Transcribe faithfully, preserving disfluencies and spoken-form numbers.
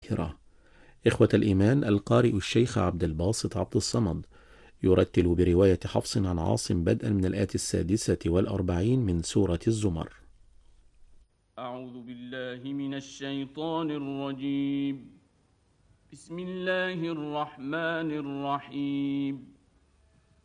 الذاكرة. إخوة الإيمان، القارئ الشيخ عبد الباسط عبد الصمد يرتل برواية حفص عن عاصم بدءا من الآية السادسة والأربعين من سورة الزمر. أعوذ بالله من الشيطان الرجيم. بسم الله الرحمن الرحيم.